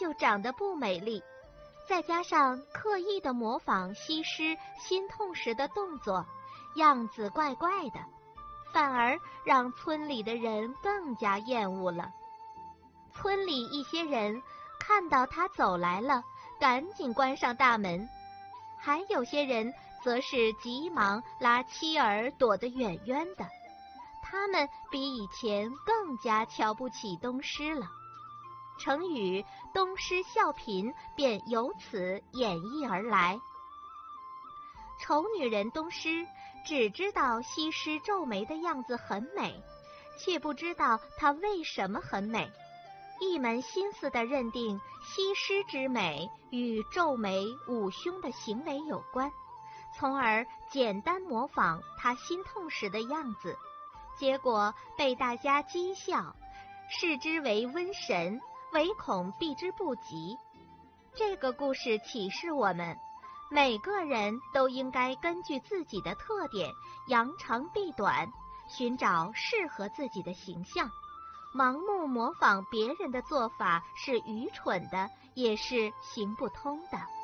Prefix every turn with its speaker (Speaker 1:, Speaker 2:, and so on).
Speaker 1: 就长得不美丽，再加上刻意的模仿西施心痛时的动作，样子怪怪的，反而让村里的人更加厌恶了。村里一些人看到他走来了，赶紧关上大门，还有些人则是急忙拉妻儿躲得远远的。他们比以前更加瞧不起东施了。成语东施效颦便由此演绎而来。丑女人东施只知道西施皱眉的样子很美，却不知道她为什么很美，一门心思地认定西施之美与皱眉捂胸的行为有关，从而简单模仿她心痛时的样子，结果被大家讥笑，视之为瘟神，唯恐避之不及。这个故事启示我们，每个人都应该根据自己的特点扬长避短，寻找适合自己的形象。盲目模仿别人的做法是愚蠢的，也是行不通的。